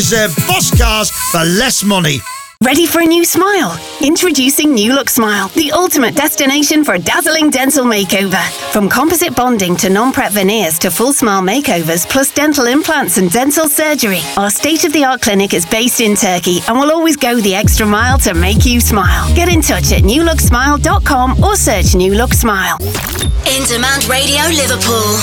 Reserve Boss cars for less money. Ready for a new smile? Introducing New Look Smile, the ultimate destination for a dazzling dental makeover. From composite bonding to non-prep veneers to full smile makeovers, plus dental implants and dental surgery, our state-of-the-art clinic is based in Turkey and will always go the extra mile to make you smile. Get in touch at newlooksmile.com or search New Look Smile. In Demand Radio Liverpool.